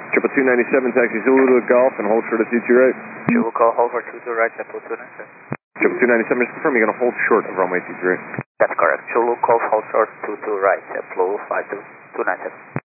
Triple 297, taxi Zulu to Golf and hold short of 22 right. Zulu call, hold for 22 right, Apple 297. Triple 297, just confirm you're going to hold short of runway 23 right. That's correct. Zulu call, hold short 22 right, Apple 297.